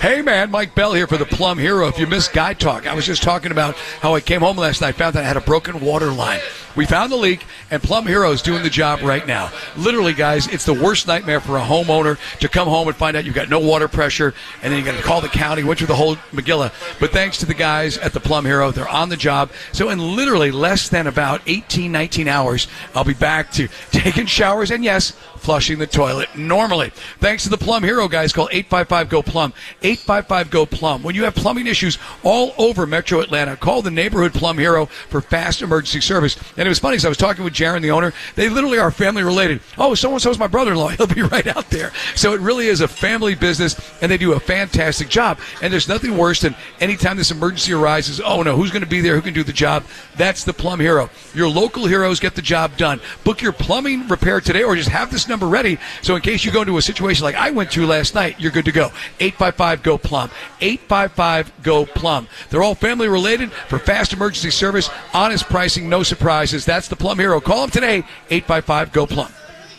Hey, man, Mike Bell here for the Plum Hero. If you missed Guy Talk, I was just talking about how I came home last night, found that I had a broken water line. We found the leak, and Plum Hero is doing the job right now. Literally, guys, it's the worst nightmare for a homeowner to come home and find out you've got no water pressure, and then you got to call the county, went through the whole Megillah. But thanks to the guys at the Plum Hero, they're on the job. So in literally less than about 18, 19 hours, I'll be back to taking showers and, yes, flushing the toilet normally. Thanks to the Plum Hero, guys. Call 855-GO-PLUM. 855-GO-PLUM. When you have plumbing issues all over Metro Atlanta, call the neighborhood Plum Hero for fast emergency service. And it was funny because I was talking with Jaron, the owner. They literally are family related. Oh, so-and-so's my brother-in-law. He'll be right out there. So it really is a family business, and they do a fantastic job. And there's nothing worse than anytime this emergency arises, oh, no, who's going to be there? Who can do the job? That's the Plum Hero. Your local heroes get the job done. Book your plumbing repair today, or just have this number ready, so in case you go into a situation like I went to last night, you're good to go. 855-GO-PLUM. 855-GO-PLUM. They're all family related for fast emergency service, honest pricing, no surprises. That's the Plum Hero. Call them today, 855-GO-PLUM.